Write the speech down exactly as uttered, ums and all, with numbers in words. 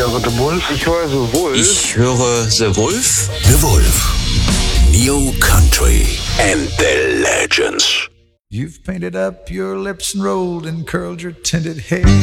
höre The Wolf. Ich höre The Wolf. Ich höre The Wolf. The Wolf. New Country and the Legends. You've painted up your lips and rolled and curled your tinted hair.